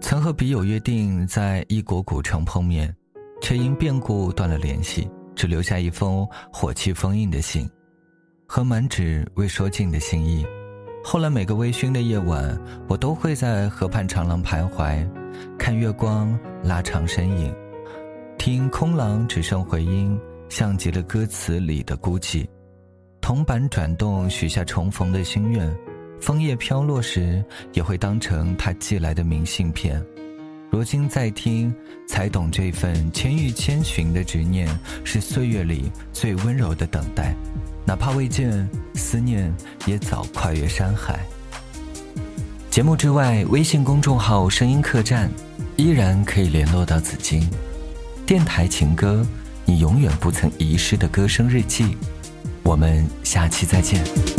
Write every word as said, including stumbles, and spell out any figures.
曾和笔友约定在异国古城碰面，却因变故断了联系，只留下一封火气封印的信和满纸未说尽的心意。后来每个微醺的夜晚，我都会在河畔长廊徘徊，看月光拉长身影，听空廊只剩回音，像极了歌词里的孤寂。铜板转动，许下重逢的心愿，枫叶飘落时也会当成他寄来的明信片。如今再听，才懂这份千遇千寻的执念，是岁月里最温柔的等待。哪怕未见，思念也早跨越山海。节目之外，微信公众号声音客栈依然可以联络到紫金。电台情歌，你永远不曾遗失的歌声日记。我们下期再见。